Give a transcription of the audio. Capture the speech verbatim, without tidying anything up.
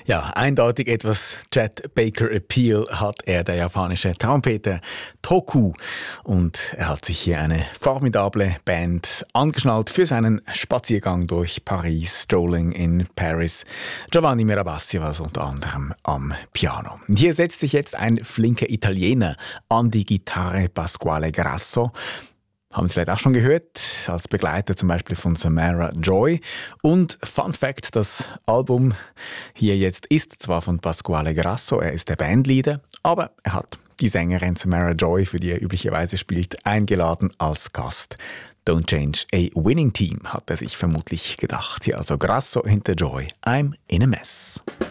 Ja, eindeutig etwas Chet Baker Appeal hat er, der japanische Trompeter Toku. Und er hat sich hier eine formidable Band angeschnallt für seinen Spaziergang durch Paris, Strolling in Paris. Giovanni Mirabassi war unter anderem am Piano. Und hier setzt sich jetzt ein flinker Italiener an die Gitarre, Pasquale Grasso. Haben Sie vielleicht auch schon gehört, als Begleiter zum Beispiel von Samara Joy. Und Fun Fact, das Album hier jetzt ist zwar von Pasquale Grasso, er ist der Bandleader, aber er hat die Sängerin Samara Joy, für die er üblicherweise spielt, eingeladen als Gast. Don't change a winning team, hat er sich vermutlich gedacht. Hier also Grasso hinter Joy, I'm in a mess.